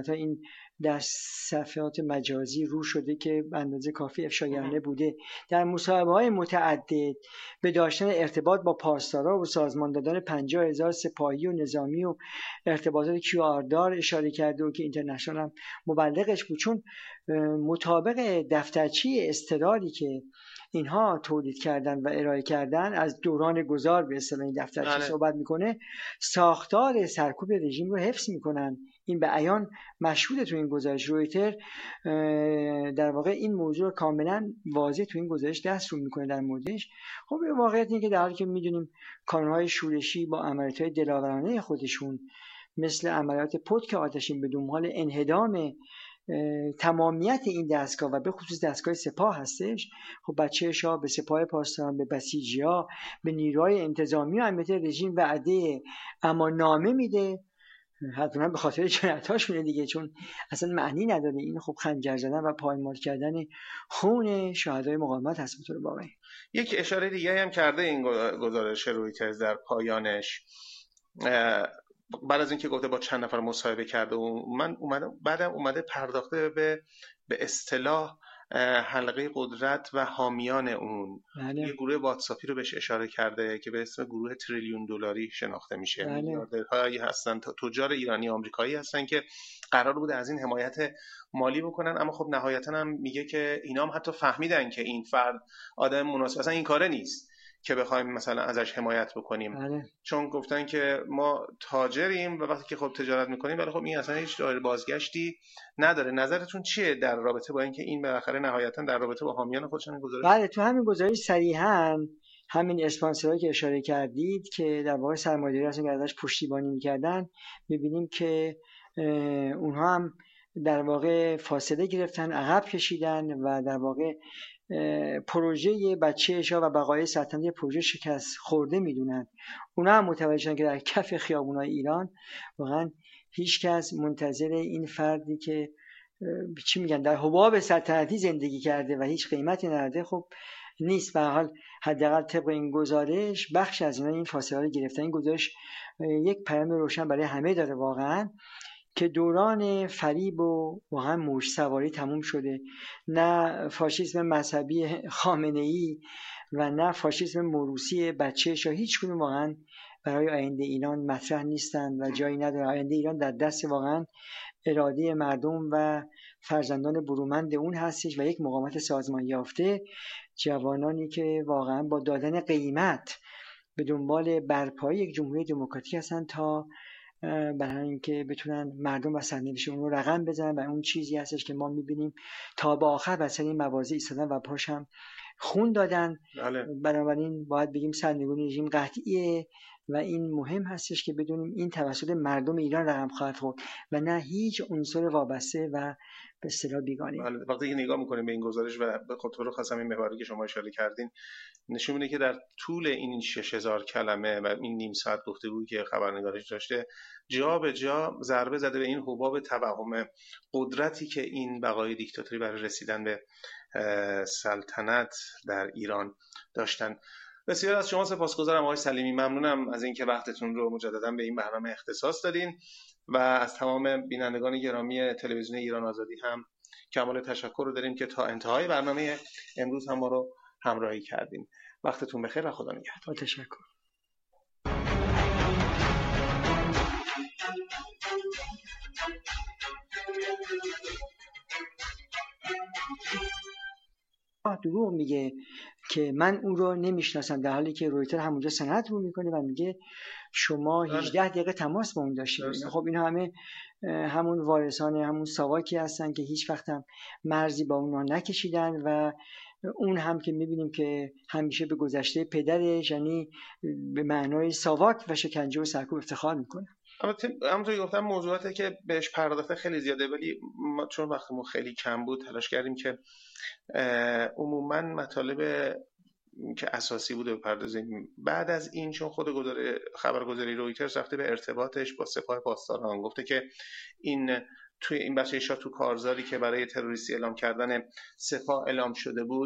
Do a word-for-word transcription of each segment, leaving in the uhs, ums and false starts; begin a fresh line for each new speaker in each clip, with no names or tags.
مدت‌ها این در صفحات مجازی رو شده که به اندازه کافی افشاگرانه بوده. در مصاحبه‌های متعدد به داشتن ارتباط با پاسدارا و سازمان دادن پنجاه هزار سپاهی و نظامی و ارتباطات کیو آر دار اشاره کرده و که اینترنشنال هم مبلغش بود، چون مطابق دفترچه استدلالی که اینها تولید کردن و ارائه کردن از دوران گذار به اصطلاح این دفترچه صحبت میکنه، ساختار سرکوب رژیم رو حفظ میکنن. این به عیان مشهوده تو این گزارش. رویتر در واقع این موضوع کاملا واضح تو این گزارش دست رو میکنه در موردش. خب واقعیت اینه که در حالی که میدونیم کانون‌های شورشی با عملیات‌های دلاورانه خودشون مثل عملیات پتک آتشین به دنبال انهدام تمامیت این دستگاه و به خصوص دستگاه سپاه هستش، خب بچه شاه به سپاه پاسداران، به بسیجی‌ها، به نیروهای انتظامی و امنیتی رژیم وعده اماننامه میده، حتما به خاطر جنایتاشونه دیگه، چون اصلا معنی نداره. این خب خنجر زدن و پایمال کردن خون شهدای مقاومت هست به طور واقعی.
یک اشاره دیگه هم کرده این گزارش رویترز در پایانش، بعد از اینکه گفته با چند نفر مصاحبه کرده و من اومده بعدم اومده پرداخته به به اصطلاح حلقه قدرت و حامیان اون. بله. یه گروه واتساپی رو بهش اشاره کرده که به اسم گروه تریلیون دلاری شناخته میشه. بله. میلیاردرهایی هستن، تجار ایرانی آمریکایی هستن که قرار بوده از این حمایت مالی بکنن، اما خب نهایتا هم میگه که اینا هم حتی فهمیدن که این فرد آدم مناسب اصلا این کاره نیست که بخوایم مثلا ازش حمایت بکنیم. بله. چون گفتن که ما تاجریم و وقتی که خب تجارت میکنیم ولی خب این اصلا هیچ راه بازگشتی نداره. نظرتون چیه در رابطه با اینکه این بالاخره نهایتا در رابطه با حامیان خودشون گزارش؟
بله، تو همین گزارش صریحاً همین اسپانسرایی که اشاره کردید که در واقع سرمایه‌داری هستن که ازش پشتیبانی میکردن، میبینیم که اونها هم در واقع فاصله گرفتن، عقب کشیدن و در واقع پروژه بچه شاه و بقای سلطنت پروژه شکست خورده میدونن. اونا هم متوجه شدن که در کف خیابونای ایران واقعا هیچ کس منتظر این فردی که چی میگن در حباب سلطنتی زندگی کرده و هیچ قیمتی نداره خب نیست. به هر حال حداقل طبق این گزارش بخش از اینا این فاصله رو گرفتن. این گزارش یک پیام روشن برای همه داره واقعا که دوران فریب و واقعا موج سواری تموم شده. نه فاشیسم مذهبی خامنه‌ای و نه فاشیسم موروثی بچه شاه، هیچ کدوم واقعا برای آینده ایران مطرح نیستند و جایی نداره. آینده ایران در دست واقعا اراده مردم و فرزندان برومند اون هستش و یک مقاومت سازمان یافته، جوانانی که واقعا با دادن قیمت به دنبال برپایی یک جمهوری دموکراتیک هستن تا برای اینکه بتونن مردم و سرنوشت اون رو رقم بزنن و اون چیزی هستش که ما میبینیم تا به آخر واسه این مواضع ایستادن و پاش هم خون دادن. بله. بنابراین باید بگیم سرنگونی رژیم قطعیه و این مهم هستش که بدونیم این توسط مردم ایران رقم خواهد خورد و نه هیچ عنصر وابسته و به اصطلاح بیگانه.
بله. وقتی که نگاه میکنیم به این گذارش و به خاطر خاصم این محوری که شما اشاره کردین نشون میده که در طول این شش هزار کلمه و این نیم ساعت گفتگویی که خبرنگارش داشته جا به جا ضربه زده به این حباب توهم قدرتی که این بقای دیکتاتوری برای رسیدن به سلطنت در ایران داشتن. بسیار از شما سپاسگزارم آقای سلیمی، ممنونم از اینکه وقتتون رو مجددا به این برنامه اختصاص دادین و از تمام بینندگان گرامی تلویزیون ایران آزادی هم کمال تشکر رو داریم که تا انتهای برنامه امروز هم ما رو همراهی کردین. وقتتون بخیر و خدا نگهدار.
تشکر. دروغ میگه که من اون رو نمیشناسم، در حالی که رویتر همونجا سند رو میکنه و میگه شما هجده دقیقه تماس با اون داشتید. خب اینا همه همون وارثان همون ساواکی هستن که هیچ وقت هم مرزی با اونا نکشیدن و اون هم که میبینیم که همیشه به گذشته پدرش یعنی به معنای ساواک و شکنجه و سرکوب افتخار میکنه.
همونطوری گفتم موضوعاتی که بهش پرداخته خیلی زیاده، ولی ما چون وقتمون خیلی کم بود تلاش کردیم که عموما مطالب که اساسی بوده بپردازیم. بعد از این چون خود خبرگزاری رویترز رفته به ارتباطش با سپاه پاسداران، گفته که این توی این بچه شاه تو کارزاری که برای تروریستی اعلام کردن سپاه اعلام شده بود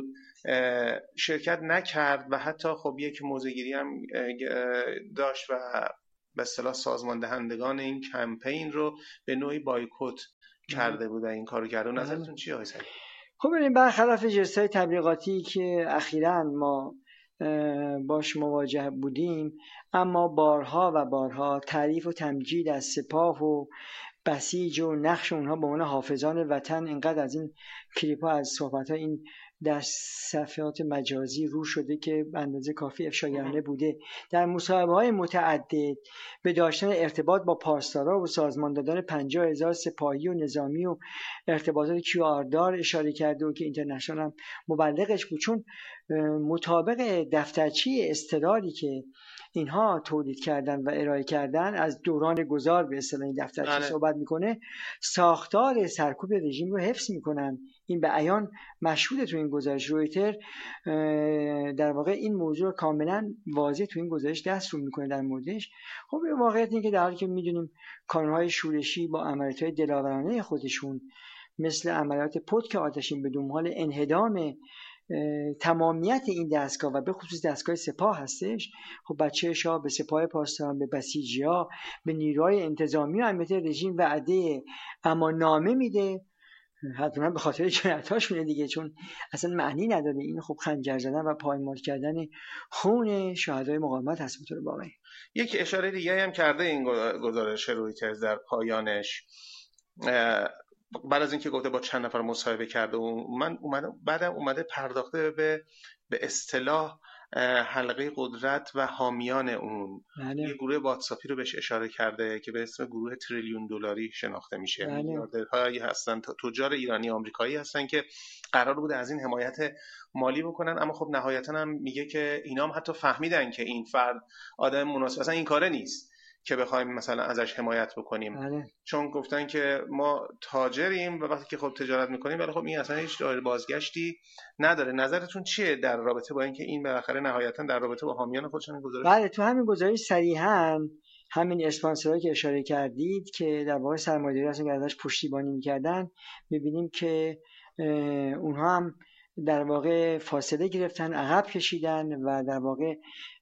شرکت نکرد و حتی خب یک موضع‌گیری هم داشت و به اصطلاح سازمان دهندگان این کمپین رو به نوعی بایکوت کرده بود و این کارو کرده. نظرتون چیه آقای سلیمی؟
خب ببینید، برخلاف جست‌های تبلیغاتی که اخیراً ما باش مواجه بودیم، اما بارها و بارها تعریف و تمجید از سپاه و بسیج و نقش اونها به عنوان حافظان وطن اینقدر از این کلیپ ها، از صحبت ها این در صفحات مجازی رو شده که به اندازه کافی افشاگرانه بوده. در مصاحبه های متعدد به داشتن ارتباط با پاسدارا و سازمان دادن پنجاه هزار سپاهی و نظامی و ارتباطات کیو آر دار اشاره کرده و که اینترنشنال هم مبلغش بود، چون مطابق دفترچه اضطراری که اینها تولید کردن و ارائه کردن از دوران گذار به اصطلاح این دفترچه صحبت میکنه، ساختار سرکوب رژیم رو حفظ میکنن. این به عیان مشهود تو این گزارش. رویتر در واقع این موضوع رو کاملا واضح تو این گزارش دست رو میکنه در موردش. خب واقعیت اینه که در حالی که میدونیم کانونهای شورشی با عملیات‌های دلاورانه خودشون مثل عملیات پتک آتشین به دنبال انهدام تمامیت این دستگاه و به خصوص دستگاه سپاه هستش، خب بچه شاه به سپاه پاسداران، به بسیجی‌ها، به نیروهای انتظامی و امنیتی رژیم وعده اماننامه میده، حتما به خاطر جنایتاشونه دیگه، چون اصلا معنی نداره. این خب خنجر زدن و پایمال کردن خون شهدای مقاومت هست به طور واقعی.
یک اشاره دیگه هم کرده این گزارش رویترز در پایانش، بعد از اینکه گفته با چند نفر مصاحبه کرده و من اومده بعدم اومده پرداخته به به اصطلاح حلقه قدرت و حامیان اون. بله. یه گروه واتساپی رو بهش اشاره کرده که به اسم گروه تریلیون دلاری شناخته میشه. بله. میلیاردرهایی هستن، تجار ایرانی آمریکایی هستن که قرار بوده از این حمایت مالی بکنن، اما خب نهایتا هم میگه که اینا هم حتی فهمیدن که این فرد آدم مناسب اصلا این کاره نیست که بخوایم مثلا ازش حمایت بکنیم. بله. چون گفتن که ما تاجریم و وقتی که خب تجارت میکنیم، ولی خب این اصلا هیچ راه بازگشتی نداره. نظرتون چیه در رابطه با اینکه این بالاخره نهایتا در رابطه با حامیان خودشون گزارش؟
بله، تو همین گزارش صریحاً همین اسپانسرایی که اشاره کردید که در واقع سرمایه‌داری هستن که ازش پشتیبانی میکردن، میبینیم که اونها هم در واقع فاصله گرفتن، عقب کشیدن و در واقع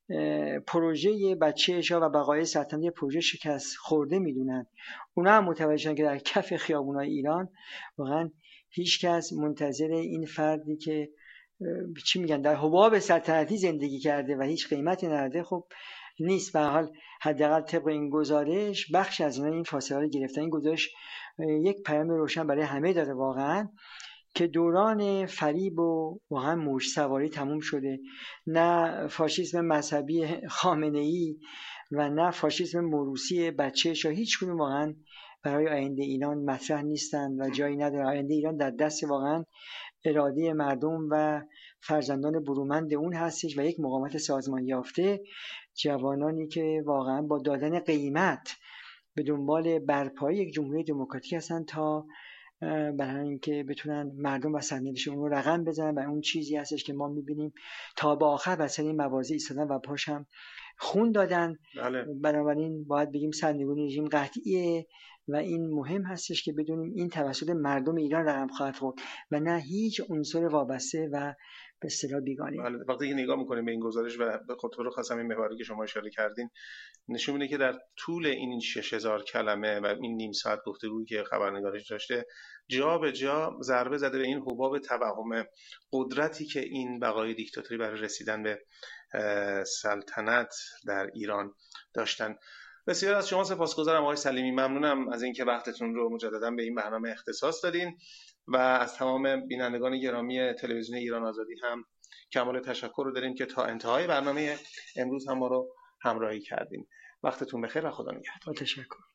پروژه بچه شاه و بقای سلطنتی پروژه شکست خورده میدونن. اونا هم متوجهن که در کف خیابونای ایران واقعا هیچ کس منتظر این فردی که چی میگن در حباب سلطنتی زندگی کرده و هیچ قیمتی نداره خب نیست. به هر حال حداقل طبق این گزارش بخش از اینا این فاصله رو گرفتن. این گزارش یک پیام روشن برای همه داره واقعا که دوران فریب و واقعا موج سواری تموم شده. نه فاشیسم مذهبی خامنه‌ای و نه فاشیسم موروثی بچه شاه، هیچ کدوم واقعا برای آینده ایران مطرح نیستن و جایی نداره. آینده ایران در دست واقعا اراده مردم و فرزندان برومند اون هستش و یک مقاومت سازمان یافته، جوانانی که واقعا با دادن قیمت به دنبال برپایی یک جمهوری دموکراتیک هستن تا برای اینکه بتونن مردم و سرنوشتشون رو رقم بزنن و اون چیزی هستش که ما میبینیم تا به آخر وسط این مواضع ایستادن و پاش هم خون دادن. بله. بنابراین باید بگیم سرنگونی رژیم قطعیه و این مهم هستش که بدونیم این توسط مردم ایران رقم خواهد خورد و نه هیچ عنصر وابسته و به اصطلاح بیگانه.
بله. وقتی که نگاه میکنیم به این گزارش و به خاطر خواستم این محوری که شما اشاره کردین نشون میده که در طول این شش هزار کلمه و این نیم ساعت گفتگویی که خبرنگارش داشته جا به جا ضربه زده به این حباب توهم قدرتی که این بقای دیکتاتوری برای رسیدن به سلطنت در ایران داشتن. بسیار از شما سپاسگزارم آقای سلیمی، ممنونم از اینکه وقتتون رو مجددا به این برنامه اختصاص دادین و از تمام بینندگان گرامی تلویزیون ایران آزادی هم کمال تشکر رو داریم که تا انتهای برنامه امروز هم ما رو همراهی کردین. وقتتون بخیر و خدا نگهدار.
تشکر.